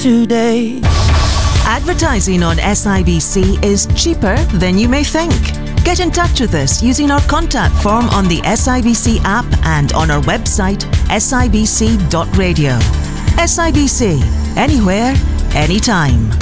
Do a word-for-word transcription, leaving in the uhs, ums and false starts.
today. Advertising on S I B C is cheaper than you may think. Get in touch with us using our contact form on the S I B C app and on our website s i b c dot radio. S I B C, anywhere, anytime.